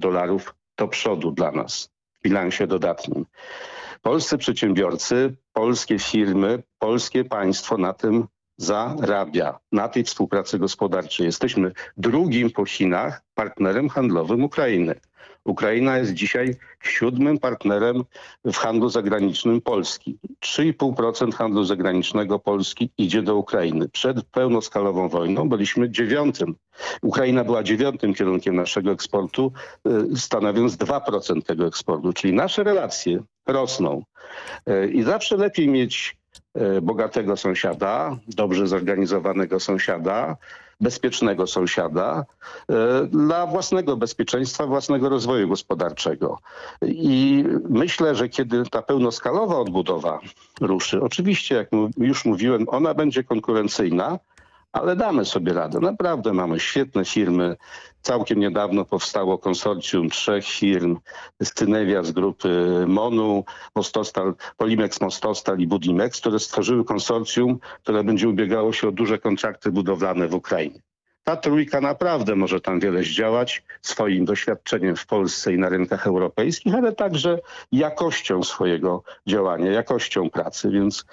dolarów do przodu dla nas w bilansie dodatnim. Polscy przedsiębiorcy, polskie firmy, polskie państwo na tym zarabia, na tej współpracy gospodarczej. Jesteśmy drugim po Chinach partnerem handlowym Ukrainy. Ukraina jest dzisiaj 7. partnerem w handlu zagranicznym Polski. 3,5% handlu zagranicznego Polski idzie do Ukrainy. Przed pełnoskalową wojną byliśmy 9. Ukraina była 9. kierunkiem naszego eksportu, stanowiąc 2% tego eksportu. Czyli nasze relacje rosną. I zawsze lepiej mieć bogatego sąsiada, dobrze zorganizowanego sąsiada, bezpiecznego sąsiada dla własnego bezpieczeństwa, własnego rozwoju gospodarczego. I myślę, że kiedy ta pełnoskalowa odbudowa ruszy, oczywiście, jak już mówiłem, ona będzie konkurencyjna, ale damy sobie radę. Naprawdę mamy świetne firmy. Całkiem niedawno powstało konsorcjum 3 firm, Synevia z grupy MONU, Mostostal, Polimex Mostostal i Budimex, które stworzyły konsorcjum, które będzie ubiegało się o duże kontrakty budowlane w Ukrainie. Ta trójka naprawdę może tam wiele zdziałać swoim doświadczeniem w Polsce i na rynkach europejskich, ale także jakością swojego działania, jakością pracy, więc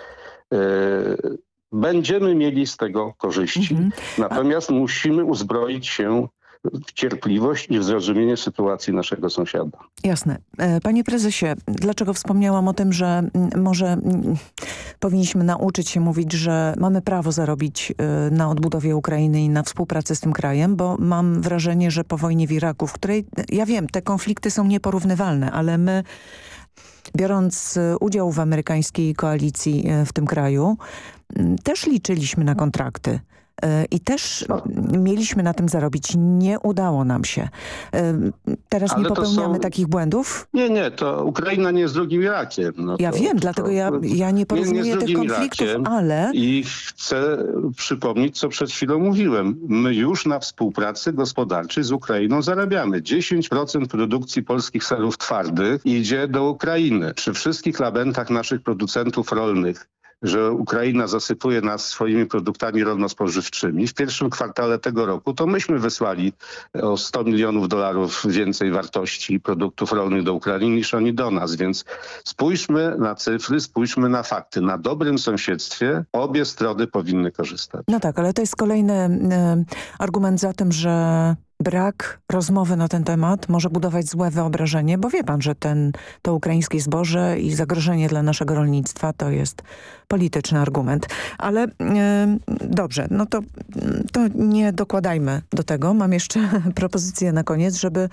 będziemy mieli z tego korzyści. Natomiast musimy uzbroić się w cierpliwość i w zrozumienie sytuacji naszego sąsiada. Jasne. Panie prezesie, dlaczego wspomniałam o tym, że może powinniśmy nauczyć się mówić, że mamy prawo zarobić na odbudowie Ukrainy i na współpracy z tym krajem, bo mam wrażenie, że po wojnie w Iraku, w której, ja wiem, te konflikty są nieporównywalne, ale my, biorąc udział w amerykańskiej koalicji w tym kraju, też liczyliśmy na kontrakty. I też mieliśmy na tym zarobić. Nie udało nam się. Teraz nie popełniamy takich błędów? Nie, to Ukraina nie jest drugim Irakiem. Ja wiem, dlatego ja nie porównuję tych konfliktów, ale... I chcę przypomnieć, co przed chwilą mówiłem. My już na współpracy gospodarczej z Ukrainą zarabiamy. 10% produkcji polskich serów twardych idzie do Ukrainy. Przy wszystkich lamentach naszych producentów rolnych, że Ukraina zasypuje nas swoimi produktami rolno-spożywczymi. W pierwszym kwartale tego roku to myśmy wysłali o $100 milionów więcej wartości produktów rolnych do Ukrainy niż oni do nas. Więc spójrzmy na cyfry, spójrzmy na fakty. Na dobrym sąsiedztwie obie strony powinny korzystać. No tak, ale to jest kolejny argument za tym, że brak rozmowy na ten temat może budować złe wyobrażenie, bo wie pan, że to ukraińskie zboże i zagrożenie dla naszego rolnictwa to jest polityczny argument. Ale dobrze, no to nie dokładajmy do tego. Mam jeszcze propozycję na koniec, żeby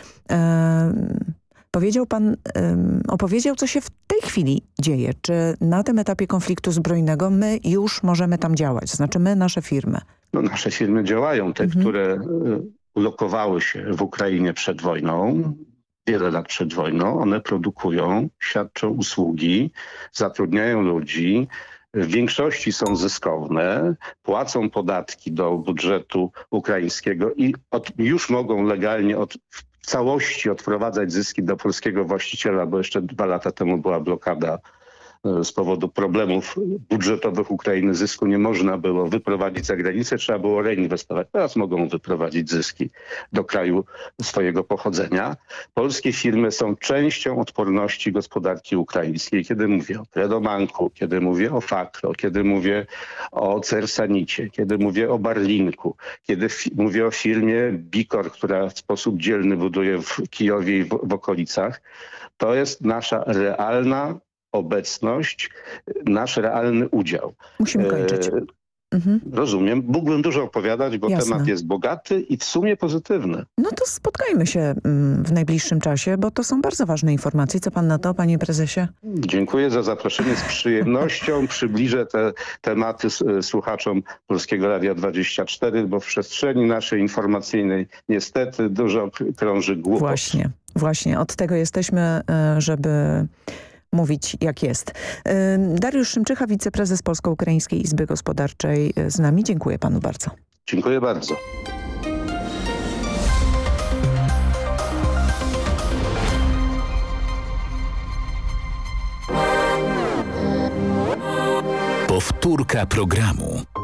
opowiedział, co się w tej chwili dzieje. Czy na tym etapie konfliktu zbrojnego my już możemy tam działać? Znaczy my, nasze firmy. No, nasze firmy działają, te, które ulokowały się w Ukrainie przed wojną, wiele lat przed wojną. One produkują, świadczą usługi, zatrudniają ludzi. W większości są zyskowne, płacą podatki do budżetu ukraińskiego i już mogą legalnie w całości odprowadzać zyski do polskiego właściciela, bo jeszcze 2 lata temu była blokada z powodu problemów budżetowych Ukrainy. Zysku nie można było wyprowadzić za granicę, trzeba było reinwestować. Teraz mogą wyprowadzić zyski do kraju swojego pochodzenia. Polskie firmy są częścią odporności gospodarki ukraińskiej. Kiedy mówię o Credobanku, kiedy mówię o Fakro, kiedy mówię o Cersanicie, kiedy mówię o Barlinku, kiedy mówię o firmie Bikor, która w sposób dzielny buduje w Kijowie i w okolicach, to jest nasza realna obecność, nasz realny udział. Musimy kończyć. Rozumiem. Mógłbym dużo opowiadać, bo temat jest bogaty i w sumie pozytywny. No to spotkajmy się w najbliższym czasie, bo to są bardzo ważne informacje. Co pan na to, panie prezesie? Dziękuję za zaproszenie. Z przyjemnością przybliżę te tematy słuchaczom Polskiego Radia 24, bo w przestrzeni naszej informacyjnej niestety dużo krąży głupot. Właśnie. Od tego jesteśmy, żeby mówić jak jest. Dariusz Szymczycha, wiceprezes Polsko-Ukraińskiej Izby Gospodarczej z nami. Dziękuję panu bardzo. Dziękuję bardzo. Powtórka programu.